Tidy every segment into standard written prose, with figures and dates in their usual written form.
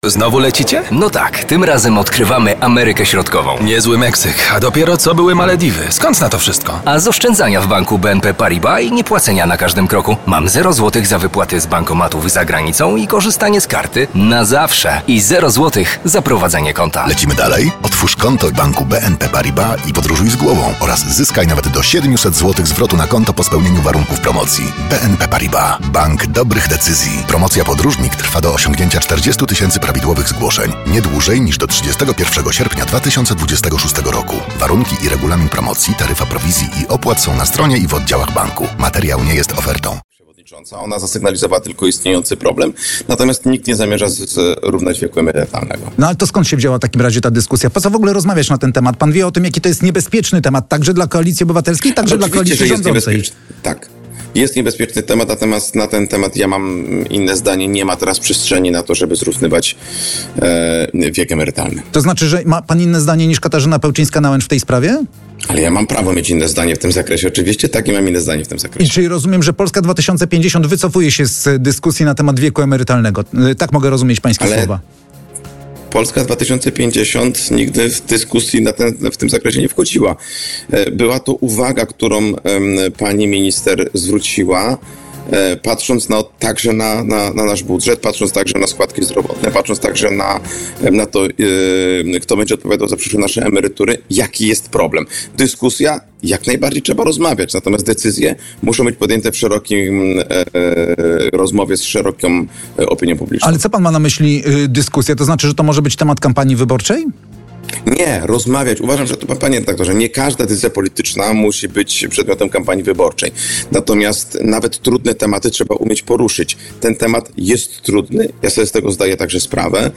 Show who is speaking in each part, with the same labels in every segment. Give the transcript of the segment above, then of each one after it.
Speaker 1: Znowu lecicie?
Speaker 2: No tak, tym razem odkrywamy Amerykę Środkową.
Speaker 1: Niezły Meksyk, a dopiero co były Malediwy. Skąd na to wszystko?
Speaker 2: A z oszczędzania w banku BNP Paribas i niepłacenia na każdym kroku mam 0 zł za wypłaty z bankomatów za granicą i korzystanie z karty na zawsze. I 0 zł za prowadzenie konta.
Speaker 3: Lecimy dalej? Otwórz konto w banku BNP Paribas i podróżuj z głową oraz zyskaj nawet do 700 zł zwrotu na konto po spełnieniu warunków promocji. BNP Paribas. Bank dobrych decyzji. Promocja Podróżnik trwa do osiągnięcia 40 000 prawidłowych zgłoszeń. Nie dłużej niż do 31 sierpnia 2026 roku. Warunki i regulamin promocji, taryfa prowizji i opłat są na stronie i w oddziałach banku. Materiał nie jest ofertą.
Speaker 4: Ona zasygnalizowała tylko istniejący problem, natomiast nikt nie zamierza zrównać wieku emerytalnego.
Speaker 5: No ale to skąd się wzięła w takim razie ta dyskusja? Po co w ogóle rozmawiać na ten temat? Pan wie o tym, jaki to jest niebezpieczny temat, także dla Koalicji Obywatelskiej, także dla Koalicji rządzącej.
Speaker 4: Tak. Jest niebezpieczny temat, natomiast na ten temat ja mam inne zdanie. Nie ma teraz przestrzeni na to, żeby zrównywać wiek emerytalny.
Speaker 5: To znaczy, że ma pan inne zdanie niż Katarzyna Pełczyńska-Nałęcz w tej sprawie?
Speaker 4: Ale ja mam prawo mieć inne zdanie w tym zakresie. Oczywiście tak, i mam inne zdanie w tym zakresie.
Speaker 5: I czyli rozumiem, że Polska 2050 wycofuje się z dyskusji na temat wieku emerytalnego. Tak mogę rozumieć pańskie słowa.
Speaker 4: Polska 2050 nigdy w dyskusji w tym zakresie nie wchodziła. Była to uwaga, którą pani minister zwróciła, patrząc także na nasz budżet, patrząc także na składki zdrowotne, patrząc także na to, kto będzie odpowiadał za przyszłe nasze emerytury, jaki jest problem. Dyskusja, jak najbardziej trzeba rozmawiać, natomiast decyzje muszą być podjęte w szerokim rozmowie z szeroką opinią publiczną.
Speaker 5: Ale co pan ma na myśli dyskusja? To znaczy, że to może być temat kampanii wyborczej?
Speaker 4: Nie, rozmawiać. Uważam, że to, panie redaktorze, nie każda decyzja polityczna musi być przedmiotem kampanii wyborczej. Natomiast nawet trudne tematy trzeba umieć poruszyć. Ten temat jest trudny, ja sobie z tego zdaję także sprawę.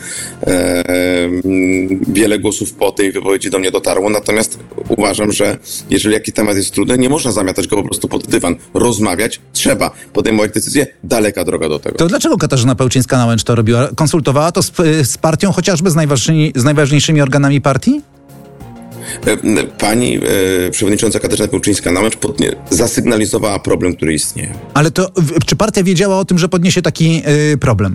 Speaker 4: Wiele głosów po tej wypowiedzi do mnie dotarło, natomiast uważam, że jeżeli jakiś temat jest trudny, nie można zamiatać go po prostu pod dywan. Rozmawiać trzeba, podejmować decyzje, daleka droga do tego.
Speaker 5: To dlaczego Katarzyna Pełczyńska-Nałęcz to robiła? Konsultowała to z partią, chociażby z najważniejszymi organami partii?
Speaker 4: Pani przewodnicząca Katarzyna Pełczyńska-Nałęcz zasygnalizowała problem, który istnieje.
Speaker 5: Ale to czy partia wiedziała o tym, że podniesie taki problem?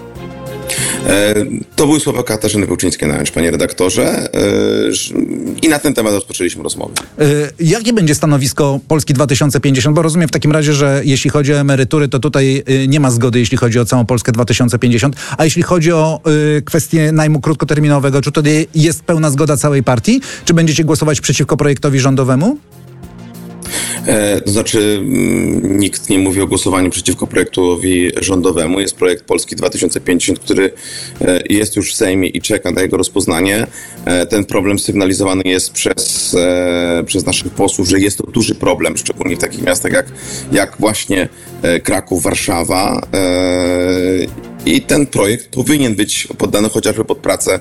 Speaker 4: To były słowa Katarzyny Pełczyńskiej-Nałęcz, panie redaktorze, i na ten temat rozpoczęliśmy rozmowę.
Speaker 5: Jakie będzie stanowisko Polski 2050? Bo rozumiem w takim razie, że jeśli chodzi o emerytury, to tutaj nie ma zgody, jeśli chodzi o całą Polskę 2050, a jeśli chodzi o kwestię najmu krótkoterminowego, czy tutaj jest pełna zgoda całej partii? Czy będziecie głosować przeciwko projektowi rządowemu?
Speaker 4: To znaczy, nikt nie mówi o głosowaniu przeciwko projektowi rządowemu. Jest projekt Polski 2050, który jest już w Sejmie i czeka na jego rozpoznanie. Ten problem sygnalizowany jest przez naszych posłów, że jest to duży problem, szczególnie w takich miastach jak właśnie Kraków, Warszawa. I ten projekt powinien być poddany chociażby pod pracę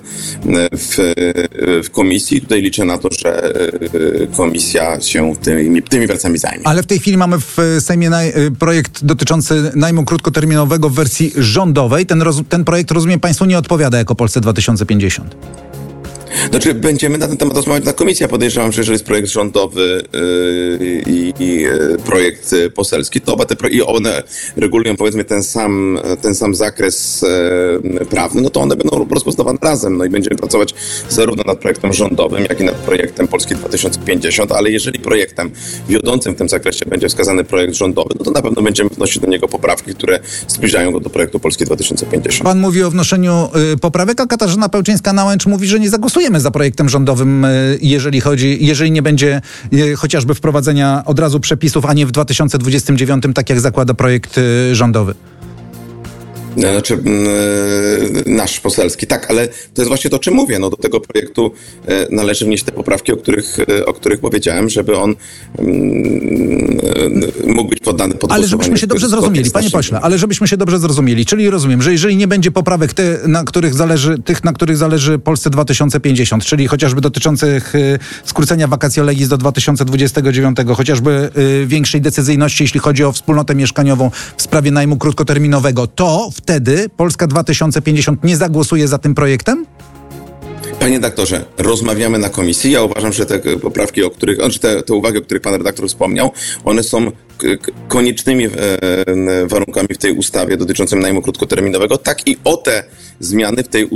Speaker 4: w komisji. Tutaj liczę na to, że komisja się tymi pracami zajmie.
Speaker 5: Ale w tej chwili mamy w Sejmie projekt dotyczący najmu krótkoterminowego w wersji rządowej. Ten projekt, rozumiem, państwu nie odpowiada jako Polsce 2050.
Speaker 4: Znaczy, będziemy na ten temat rozmawiać na komisji. Ja podejrzewam, że jeżeli jest projekt rządowy i projekt poselski, to one regulują, powiedzmy, ten sam zakres prawny, no to one będą rozpoznawane razem. No i będziemy pracować zarówno nad projektem rządowym, jak i nad projektem Polski 2050, ale jeżeli projektem wiodącym w tym zakresie będzie wskazany projekt rządowy, no to na pewno będziemy wnosić do niego poprawki, które zbliżają go do projektu Polski 2050.
Speaker 5: Pan mówi o wnoszeniu poprawek, a Katarzyna Pełczyńska-Nałęcz mówi, że nie zagłosujemy za projektem rządowym, jeżeli nie będzie chociażby wprowadzenia od razu przepisów, a nie w 2029, tak jak zakłada projekt rządowy.
Speaker 4: Znaczy, nasz poselski. Tak, ale to jest właśnie to, o czym mówię. No, do tego projektu należy wnieść te poprawki, o których powiedziałem, żeby on mógł być poddany pod głosowanie.
Speaker 5: Ale żebyśmy się dobrze zrozumieli, panie pośle, czyli rozumiem, że jeżeli nie będzie poprawek tych, na których zależy Polsce 2050, czyli chociażby dotyczących skrócenia vacatio legis do 2029, chociażby większej decyzyjności, jeśli chodzi o wspólnotę mieszkaniową w sprawie najmu krótkoterminowego, to wtedy Polska 2050 nie zagłosuje za tym projektem?
Speaker 4: Panie redaktorze, rozmawiamy na komisji. Ja uważam, że te poprawki, te uwagi, o których pan redaktor wspomniał, one są koniecznymi warunkami w tej ustawie dotyczącej najmu krótkoterminowego, tak i o te zmiany w tej ustawie